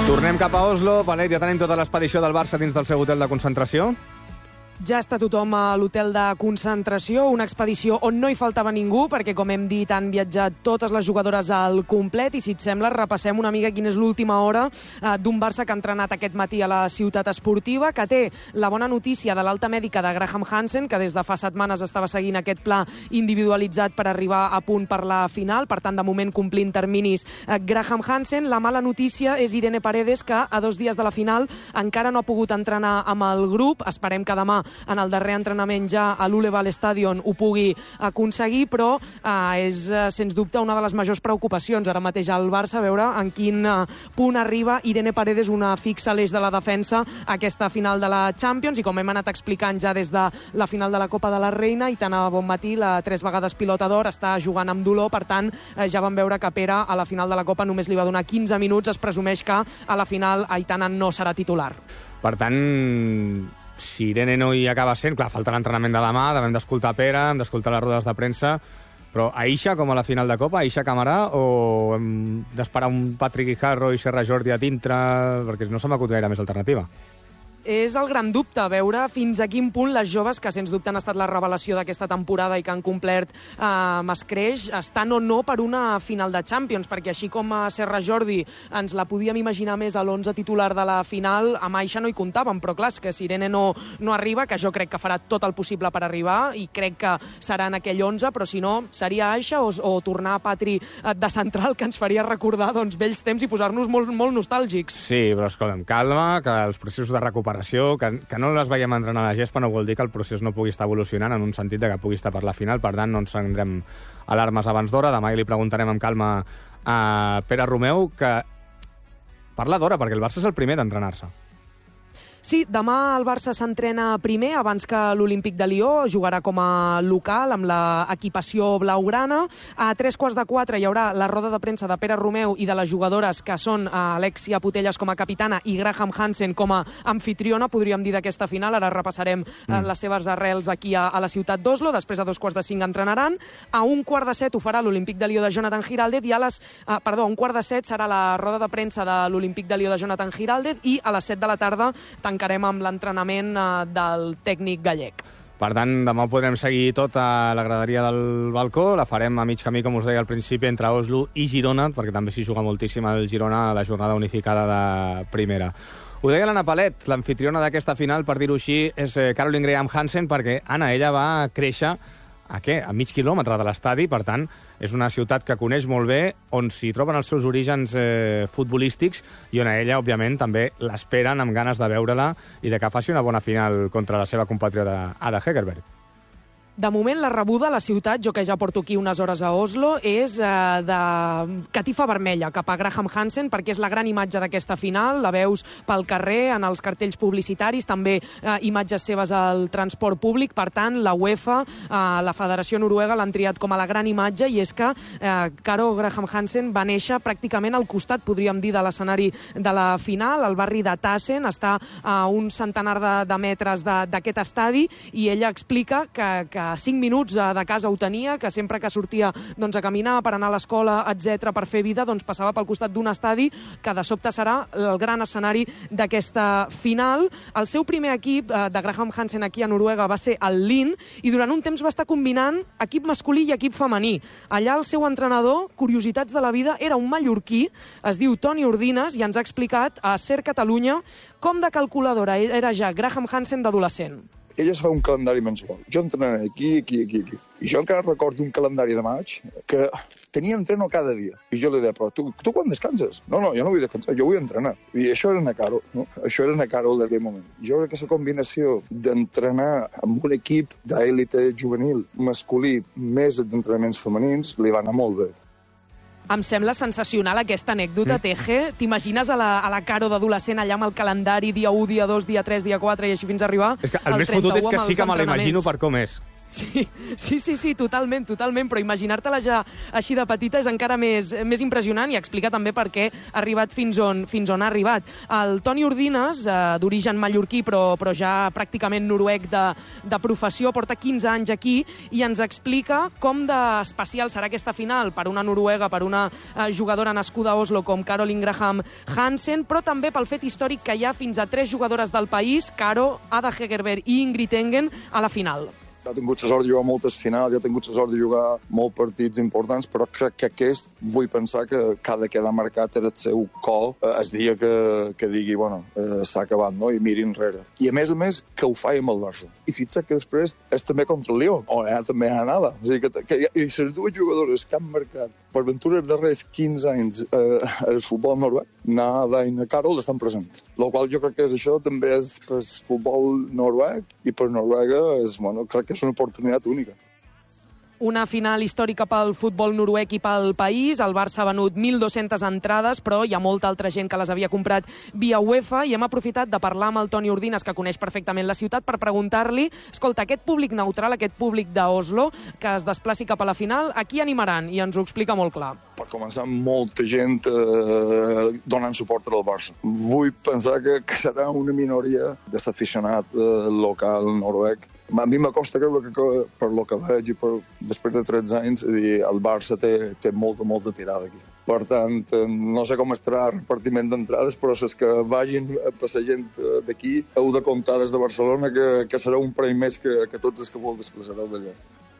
Tornem cap a Oslo. Valer, ja tenim tota l'expedició del Barça dins del seu hotel de concentració. Ja està tothom a l'hotel de concentració, una expedició on no hi faltava ningú, perquè, com hem dit, han viatjat totes les jugadores al complet, i si et sembla, repassem una mica quina és l'última hora d'un Barça que ha entrenat aquest matí a la ciutat esportiva, que té la bona notícia de l'alta mèdica de Graham Hansen, que des de fa setmanes estava seguint aquest pla individualitzat per arribar a punt per la final, per tant, de moment complint terminis Graham Hansen. La mala notícia és Irene Paredes, que a 2 dies de la final encara no ha pogut entrenar amb el grup. Esperem que demà en el darrer entrenament ja a l'Uleval Stadion ho pugui aconseguir, però és sens dubte una de les majors preocupacions ara mateix al Barça, a veure en quin punt arriba Irene Paredes, una fixa a l'eix de la defensa, a aquesta final de la Champions, i com hem anat explicant ja des de la final de la Copa de la Reina, i tant a bon matí, la 3 vegades pilota d'or, està jugant amb dolor, per tant ja vam veure que Pere a la final de la Copa només li va donar 15 minuts, es presumeix que a la final Aitana no serà titular. Per tant, si Irene no hi acaba sent, clar, falta l'entrenament de demà, hem d'escoltar Pere, hem d'escoltar les rodes de premsa, però Aisha, com a la final de Copa, Aisha Camarà, o hem d'esperar un Patrick Guijarro i Serra Jordi a dintre, perquè no se m'acut gaire més alternativa. És el gran dubte, veure fins a quin punt les joves, que sens dubte han estat la revelació d'aquesta temporada i que han complert escreix, estan o no per una final de Champions, perquè així com a Serra Jordi ens la podíem imaginar més a l'11 titular de la final, amb Aisha no hi comptàvem, però clar, que si Irene no arriba, que jo crec que farà tot el possible per arribar, i crec que serà en aquell 11, però si no, seria Aisha o tornar a Patri de central, que ens faria recordar vells temps i posar-nos molt, molt nostàlgics. Sí, però escolta'm, calma, que els processos de recuperació, que no les veiem entrenar a la gespa, no vol dir que el procés no pugui estar evolucionant en un sentit de que pugui estar per la final, per tant no ens prendrem alarmes abans d'hora. Demà li preguntarem amb calma a Pere Romeu, que parla d'hora, perquè el Barça és el primer d'entrenar-se. Sí, demà el Barça s'entrena primer, abans que l'Olímpic de Lió, jugarà com a local amb l'equipació blaugrana. A 3:15 hi haurà la roda de premsa de Pere Romeu i de les jugadores, que són Alexia Putellas com a capitana i Graham Hansen com a anfitriona, podríem dir, d'aquesta final. Ara repassarem les seves arrels aquí a la ciutat d'Oslo. Després, a 2:45 entrenaran. A 1:15 ho farà l'Olímpic de Lió de Jonathan Giraldez, i a 1:15 serà la roda de premsa de l'Olímpic de Lió de Jonathan Giraldez, i a les 7 de la tarda tancarem amb l'entrenament del tècnic gallec. Per tant, demà ho podrem seguir tot a la graderia del balcó. La farem a mig camí, com us deia al principi, entre Oslo i Girona, perquè també s'hi juga moltíssim el Girona a la jornada unificada de primera. Ho deia l'Anna Palet, l'anfitriona d'aquesta final, per dir-ho així, és Caroline Graham Hansen, perquè Anna, ella va créixer a mig quilòmetre de l'estadi, per tant, és una ciutat que coneix molt bé, on s'hi troben els seus orígens futbolístics, i on a ella, òbviament, també l'esperen amb ganes de veure-la i de que faci una bona final contra la seva compatriota Ada Hegerberg. De moment, la rebuda a la ciutat, jo que ja porto aquí unes hores a Oslo, és de catifa vermella cap a Graham Hansen, perquè és la gran imatge d'aquesta final. La veus pel carrer, en els cartells publicitaris, també imatges seves al transport públic. Per tant, la UEFA, la Federació Noruega, l'han triat com a la gran imatge, i és que Caro Graham Hansen va néixer pràcticament al costat, podríem dir, de l'escenari de la final. El barri de Tassen està a un centenar de metres d'aquest estadi, i ella explica que 5 minuts de casa ho tenia, que sempre que sortia a caminar per anar a l'escola, etc., per fer vida, passava pel costat d'un estadi que de sobte serà el gran escenari d'aquesta final. El seu primer equip de Graham Hansen aquí a Noruega va ser el Lyn, i durant un temps va estar combinant equip masculí i equip femení. Allà el seu entrenador, curiositats de la vida, era un mallorquí, es diu Toni Ordines, i ens ha explicat a Ser Catalunya com de calculadora era ja Graham Hansen d'adolescent. Ella es fa un calendari mensual. Jo entrenaré aquí. I jo encara recordo un calendari de maig que tenia entreno cada dia. I jo li deia, però tu quan descanses? No, jo no vull descansar, jo vull entrenar. I això era Caro, no? Això era Caro d'aquell moment. Jo crec que aquesta combinació d'entrenar amb un equip d'élite juvenil masculí més els entrenaments femenins li va anar molt bé. Em sembla sensacional aquesta anècdota, Teje. T'imagines a la Caro d'adolescent allà amb el calendari, dia 1, dia 2, dia 3, dia 4, i així fins a arribar al 31 el més fotut és que sí que me l'imagino per com és. Sí, totalment, però imaginar-te-la ja així de petita és encara més impressionant i explica també per què ha arribat fins on ha arribat. El Toni Ordines, d'origen mallorquí però ja pràcticament noruec de professió, porta 15 anys aquí i ens explica com d'especial serà aquesta final per una noruega, per una jugadora nascuda a Oslo com Caroline Graham Hansen, però també pel fet històric que hi ha fins a 3 jugadores del país, Caro, Ada Hegerberg i Ingrid Engen, a la final. Ja he tingut la sort de jugar moltes finals, ja he tingut la sort de jugar molts partits importants, però crec que aquest vull pensar que ha de quedar marcat en el seu col el dia que digui, bueno, s'ha acabat, no? I miri enrere. I a més, que ho faci amb el Barça. I fixa't que després és també contra el Lió, on també hi ha nada. O sigui que les dues jugadores que han marcat per aventura els darrers 15 anys el futbol noruec, Nada i Carol, estan presents. El qual jo crec que això també és per futbol noruec i per Noruega crec que és una oportunitat única. Una final històrica pel futbol noruec i pel país. El Barça ha venut 1.200 entrades, però hi ha molta altra gent que les havia comprat via UEFA i hem aprofitat de parlar amb el Toni Ordines, que coneix perfectament la ciutat, per preguntar-li, escolta, aquest públic neutral, aquest públic d'Oslo, que es desplaci cap a la final, a qui animaran? I ens ho explica molt clar. Per començar, molta gent donant suport al Barça. Vull pensar que serà una minoria de l'aficionat local noruec. A mi m'acosta creure que per lo que veig i després de 13 anys el Barça té molta tirada aquí. Per tant, no sé com estarà el repartiment d'entrades, però és que vagin per la gent d'aquí, heu de comptar des de Barcelona que serà un premi més que tots els que vol desplaçareu d'allà.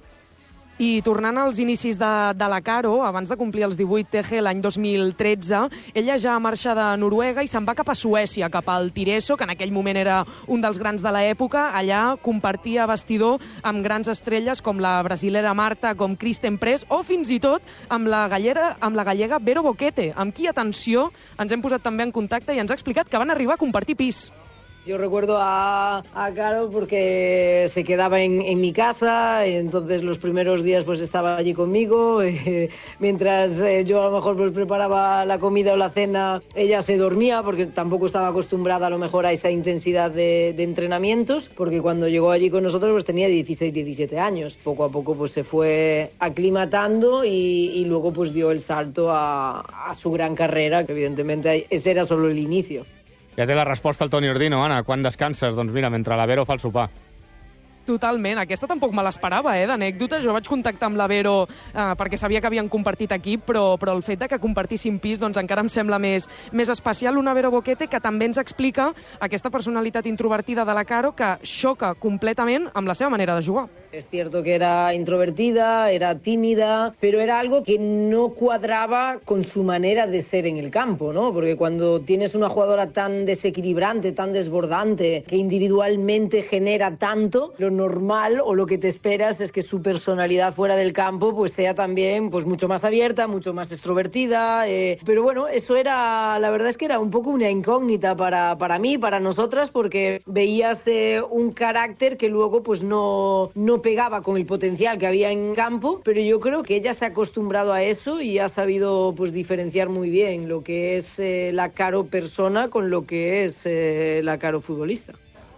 I tornant als inicis de la Caro, abans de complir els 18 TG l'any 2013, ella ja marxa de Noruega i se'n va cap a Suècia, cap al Tireso, que en aquell moment era un dels grans de l'època. Allà compartia vestidor amb grans estrelles com la brasilera Marta, com Kristen Press, o fins i tot amb la gallega Vero Boquete, amb qui, atenció, ens hem posat també en contacte i ens ha explicat que van arribar a compartir pis. Yo recuerdo a Caro porque se quedaba en mi casa, entonces los primeros días pues estaba allí conmigo, mientras yo a lo mejor pues preparaba la comida o la cena, ella se dormía porque tampoco estaba acostumbrada a lo mejor a esa intensidad de entrenamientos, porque cuando llegó allí con nosotros pues tenía 16, 17 años. Poco a poco pues se fue aclimatando y luego pues dio el salto a su gran carrera, que evidentemente ese era solo el inicio. Ja té la resposta al Toni Ordino. Anna, quan descanses? Doncs mira, mentre la Vero fa el sopar. Totalment. Aquesta tampoc me l'esperava, d'anècdota. Jo vaig contactar amb la Vero perquè sabia que havien compartit equip, però el fet de que compartissin pis doncs encara em sembla més especial. Una Vero Boquete que també ens explica aquesta personalitat introvertida de la Caro que xoca completament amb la seva manera de jugar. Es cierto que era introvertida, era tímida, pero era algo que no cuadraba con su manera de ser en el campo, ¿no? Porque cuando tienes una jugadora tan desequilibrante, tan desbordante, que individualmente genera tanto, lo normal o lo que te esperas es que su personalidad fuera del campo pues sea también pues mucho más abierta, mucho más extrovertida, pero bueno, eso era, la verdad es que era un poco una incógnita para mí, para nosotras, porque veías un carácter que luego pues no pegaba con el potencial que había en campo, pero yo creo que ella se ha acostumbrado a eso y ha sabido pues diferenciar muy bien lo que es la Caro persona con lo que es la Caro futbolista.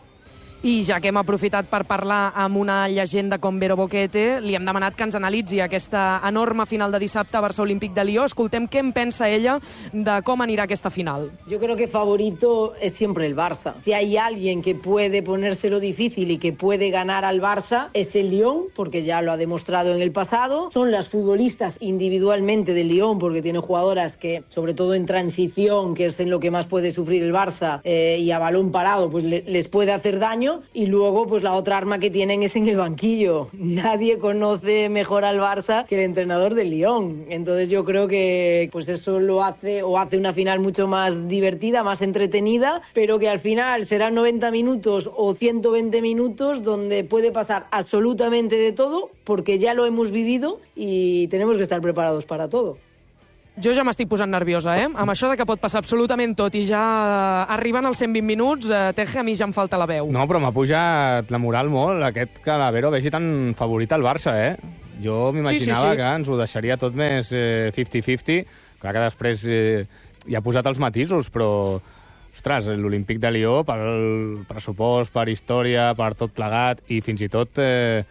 I ja que hem aprofitat per parlar amb una llegenda com Vero Boquete, li hem demanat que ens analitzi aquesta enorme final de dissabte a Barça Olímpic de Lió. Escoltem què en pensa ella de com anirà aquesta final. Yo creo que favorito es siempre el Barça. Si hay alguien que puede ponérselo difícil y que puede ganar al Barça, es el Lyon, porque ya lo ha demostrado en el pasado. Son las futbolistas individualmente del Lyon, porque tiene jugadoras que, sobre todo en transición, que es en lo que más puede sufrir el Barça, y a balón parado, pues les puede hacer daño. Y luego pues la otra arma que tienen es en el banquillo. Nadie conoce mejor al Barça que el entrenador del Lyon. Entonces yo creo que pues eso lo hace una final mucho más divertida, más entretenida, pero que al final serán 90 minutos o 120 minutos donde puede pasar absolutamente de todo, porque ya lo hemos vivido y tenemos que estar preparados para todo. Jo ja m'estic posant nerviosa, amb això de que pot passar absolutament tot i ja arribant als 120 minuts, Teje, a mi ja em falta la veu. No, però m'ha pujat la moral molt que la Vero vegi tan favorita al Barça, Jo m'imaginava que ens ho deixaria tot més 50-50, clar que després hi ha posat els matisos, però ostres, l'Olímpic de Lió, pel pressupost, per història, per tot plegat, i fins i tot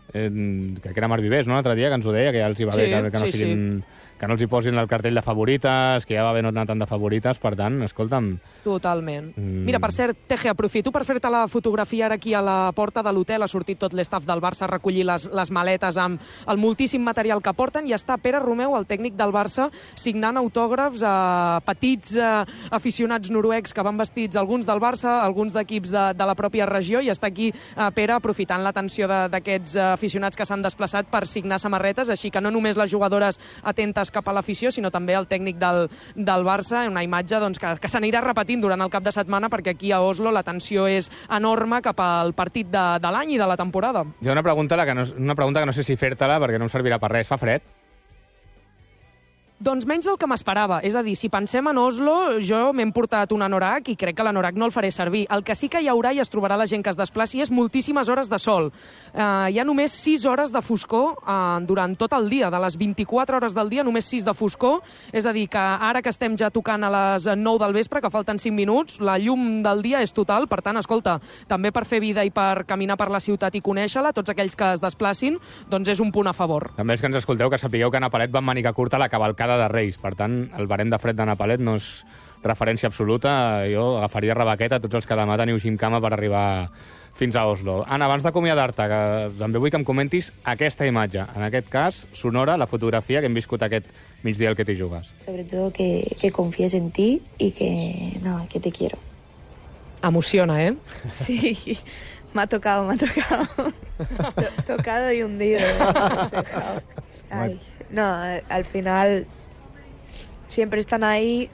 crec que era Marc Vivers, no?, l'altre dia, que ens ho deia, que ja els hi va bé que no els hi posin el cartell de favorites, que ja va haver no anar tant de favorites, per tant, escolta'm... Totalment. Mira, per cert, Teje, aprofito per fer-te la fotografia ara aquí a la porta de l'hotel. Ha sortit tot l'estaf del Barça a recollir les maletes amb el moltíssim material que porten i està Pere Romeu, el tècnic del Barça, signant autògrafs a petits aficionats noruecs que van vestits, alguns del Barça, alguns d'equips de la pròpia regió, i està aquí Pere aprofitant l'atenció d'aquests aficionats que s'han desplaçat per signar samarretes, així que no només les jugadores atentes cap a l'afició, sinó també el tècnic del Barça, una imatge doncs, que s'anirà repetint durant el cap de setmana, perquè aquí a Oslo la tensió és enorme cap al partit de l'any i de la temporada. Hi ha una pregunta que no sé si fer-te-la, perquè no em servirà per res. Fa fred? Doncs menys del que m'esperava. És a dir, si pensem en Oslo, jo m'he portat un anorak i crec que l'anorak no el faré servir. El que sí que hi haurà i es trobarà la gent que es desplaci és moltíssimes hores de sol. Hi ha només 6 hores de foscor durant tot el dia. De les 24 hores del dia, només 6 de foscor. És a dir, que ara que estem ja tocant a les 9 del vespre, que falten 5 minuts, la llum del dia és total. Per tant, escolta, també per fer vida i per caminar per la ciutat i conèixer-la, tots aquells que es desplacin, doncs és un punt a favor. També els que ens escolteu, que sapigueu que a Napalet van màniga curta la cavalcada de Reis. Per tant, el barem de fred de Napalet no és referència absoluta. Jo agafaria rebaqueta a tots els que demà teniu gimcama per arribar fins a Oslo. Anna, abans d'acomiadar-te, que també vull que em comentis aquesta imatge. En aquest cas, sonora, la fotografia que hem viscut aquest migdia al que t'hi jugues. Sobre todo que confíes en ti y que te quiero. Emociona, ¿eh? Sí, me ha tocado. Tocado y hundido. Ay, no, al final siempre están ahí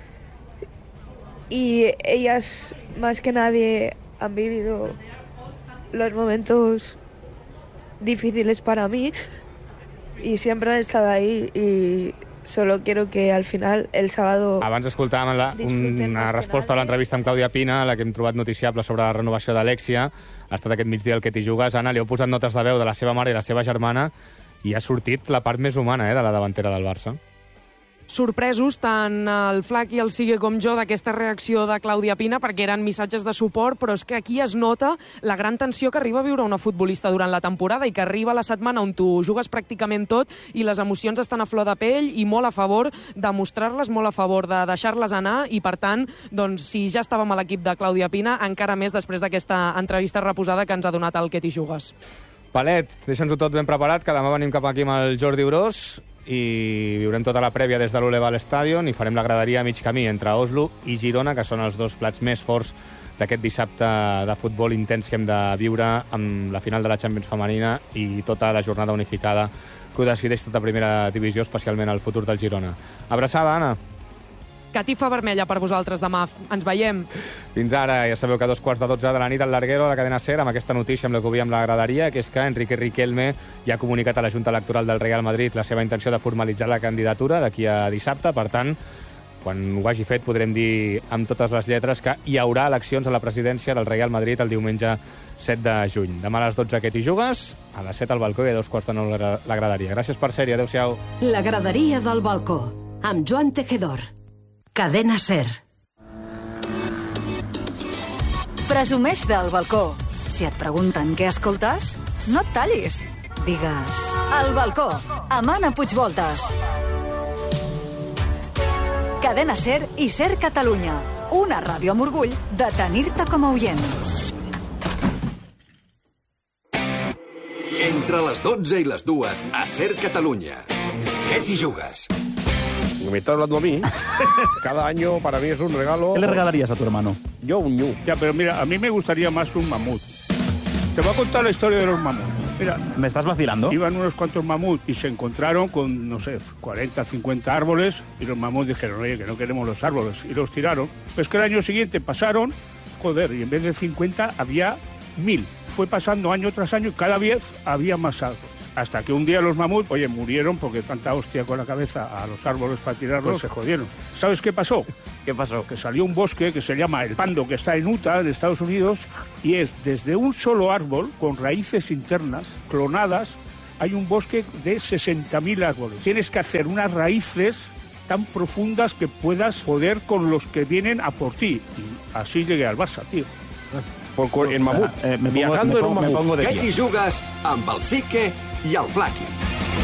y ellas más que nadie han vivido los momentos difíciles para mí y siempre han estado ahí y solo quiero que al final el sábado... Abans escoltàvem una resposta a l'entrevista amb Clàudia Pina, la que hem trobat noticiable sobre la renovació d'Alexia. Ha estat aquest migdia el que t'hi jugues. Anna, li heu posat notes de veu de la seva mare i la seva germana i ha sortit la part més humana de la davantera del Barça. Sorpresos, tant el Flac i el Sigue com jo, d'aquesta reacció de Clàudia Pina, perquè eren missatges de suport, però és que aquí es nota la gran tensió que arriba a viure una futbolista durant la temporada i que arriba la setmana on tu jugues pràcticament tot i les emocions estan a flor de pell i molt a favor de mostrar-les, molt a favor de deixar-les anar i, per tant, doncs, si ja estàvem a l'equip de Clàudia Pina, encara més després d'aquesta entrevista reposada que ens ha donat el que t'hi jugues. Palet, deixa'ns-ho tot ben preparat, que demà venim cap aquí amb el Jordi Urós i viurem tota la prèvia des de l'Oleval Stadion i farem la graderia a mig camí entre Oslo i Girona, que són els dos plats més forts d'aquest dissabte de futbol intens que hem de viure amb la final de la Champions femenina i tota la jornada unificada que ho decideix tota primera divisió, especialment el futur del Girona. Abraçada, Anna. Catifa vermella per vosaltres demà. Ens veiem. Fins ara, ja sabeu que a 12:45 de la nit al Larguero, a la cadena SER, amb aquesta notícia amb la que ho veiem la graderia, que és que Enrique Riquelme ja ha comunicat a la Junta Electoral del Real Madrid la seva intenció de formalitzar la candidatura d'aquí a dissabte. Per tant, quan ho hagi fet, podrem dir amb totes les lletres que hi haurà eleccions a la presidència del Real Madrid el diumenge 7 de juny. Demà a les 12 que t'hi jugues, a les 7 al balcó i a 2:45 la graderia. Gràcies per ser-hi, adeu-siau. La graderia del balcó, amb Joan Tejedor. Cadena SER. Presumeix del balcó. Si et pregunten què escoltes, no et tallis. Digues, El balcó, amb Anna Puigvoltes. Cadena SER i SER Catalunya. Una ràdio amb orgull de tenir-te com a oient. Entre les 12 i les 2 a SER Catalunya. ¿Qué t'hi jugues? Me está hablando a mí. Cada año para mí es un regalo. ¿Qué le regalarías a tu hermano? Yo un ñu. Ya, pero mira, a mí me gustaría más un mamut. Te voy a contar la historia de los mamuts. Mira, ¿me estás vacilando? Iban unos cuantos mamuts y se encontraron con, no sé, 40, 50 árboles y los mamuts dijeron, oye, que no queremos los árboles, y los tiraron. Pues que el año siguiente pasaron, joder, y en vez de 50 había 1000. Fue pasando año tras año y cada vez había más árboles. Hasta que un día los mamuts, oye, murieron porque tanta hostia con la cabeza a los árboles para tirarlos, se jodieron. ¿Sabes qué pasó? ¿Qué pasó? Que salió un bosque que se llama el Pando, que está en Utah, en Estados Unidos, y es desde un solo árbol, con raíces internas, clonadas, hay un bosque de 60.000 árboles. Tienes que hacer unas raíces tan profundas que puedas poder con los que vienen a por ti. Y así llegué al Barça, tío. en mamut. Viajando en un mamut. Què t'hi jugues amb el Sique i el Flaqui?